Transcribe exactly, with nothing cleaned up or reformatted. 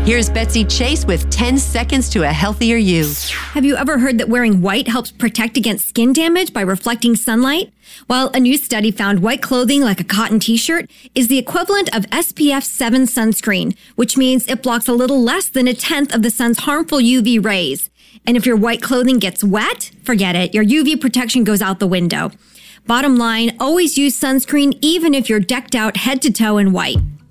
Here's Betsy Chase with ten seconds to a healthier you. Have you ever heard that wearing white helps protect against skin damage by reflecting sunlight? Well, a new study found white clothing like a cotton t-shirt is the equivalent of S P F seven sunscreen, which means it blocks a little less than a tenth of the sun's harmful U V rays. And if your white clothing gets wet, forget it. Your U V protection goes out the window. Bottom line, always use sunscreen even if you're decked out head to toe in white.